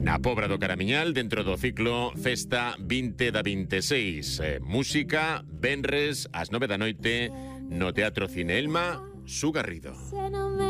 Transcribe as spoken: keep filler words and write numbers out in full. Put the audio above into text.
Na Pobra do Caramiñal, dentro do ciclo Festa vinte da vinte e seis. Eh, música, venres, ás nove da noite, no Teatro Cine Elma, Su Garrido.